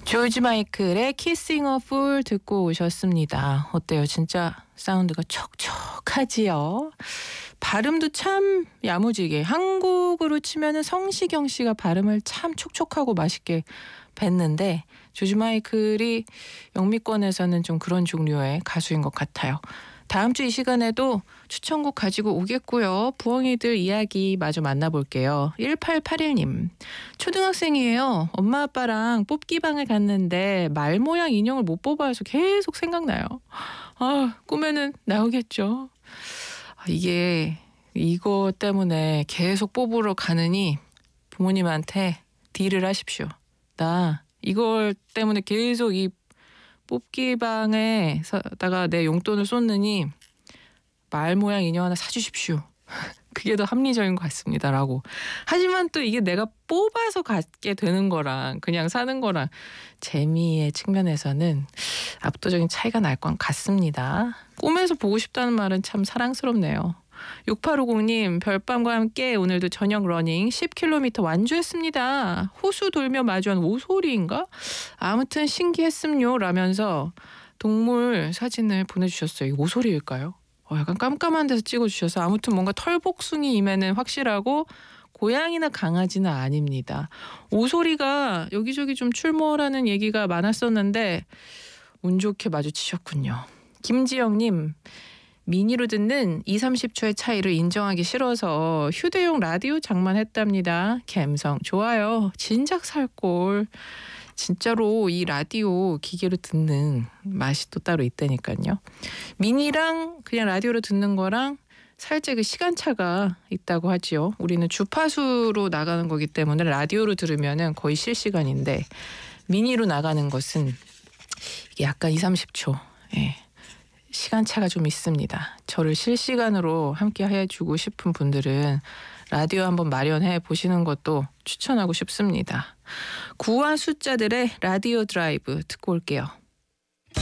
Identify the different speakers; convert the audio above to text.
Speaker 1: 조지 마이클의 키싱 어 풀 듣고 오셨습니다. 어때요? 진짜 사운드가 촉촉하지요? 발음도 참 야무지게 한국으로 치면은 성시경 씨가 발음을 참 촉촉하고 맛있게 뵀는데 조지 마이클이 영미권에서는 좀 그런 종류의 가수인 것 같아요. 다음 주 이 시간에도 추천곡 가지고 오겠고요. 부엉이들 이야기 마저 만나볼게요. 1881님. 초등학생이에요. 엄마 아빠랑 뽑기방에 갔는데 말 모양 인형을 못 뽑아서 계속 생각나요. 꿈에는 나오겠죠. 이게 이거 때문에 계속 뽑으러 가느니 부모님한테 딜을 하십시오. 나 이걸 때문에 계속 이 뽑기방에다가 내 용돈을 쏟느니 말 모양 인형 하나 사주십시오. 그게 더 합리적인 것 같습니다라고. 하지만 또 이게 내가 뽑아서 갖게 되는 거랑 그냥 사는 거랑 재미의 측면에서는 압도적인 차이가 날 것 같습니다. 꿈에서 보고 싶다는 말은 참 사랑스럽네요. 6850님, 별밤과 함께 오늘도 저녁 러닝 10km 완주했습니다. 호수 돌며 마주한 오소리인가? 아무튼 신기했음요 라면서 동물 사진을 보내주셨어요. 이거 오소리일까요? 약간 깜깜한 데서 찍어주셔서 아무튼 뭔가 털복숭이임에는 확실하고 고양이나 강아지는 아닙니다. 오소리가 여기저기 좀 출몰하는 얘기가 많았었는데 운 좋게 마주치셨군요. 김지영님, 미니로 듣는 20-30초의 차이를 인정하기 싫어서 휴대용 라디오 장만했답니다. 감성 좋아요. 진작 살걸. 진짜로 이 라디오 기계로 듣는 맛이 또 따로 있다니까요. 미니랑 그냥 라디오로 듣는 거랑 살짝 그 시간차가 있다고 하지요. 우리는 주파수로 나가는 거기 때문에 라디오로 들으면은 거의 실시간인데 미니로 나가는 것은 이게 약간 20-30초. 예. 시간차가 좀 있습니다. 저를 실시간으로 함께 해주고 싶은 분들은 라디오 한번 마련해 보시는 것도 추천하고 싶습니다. 구화 숫자들의 라디오 드라이브 듣고 올게요.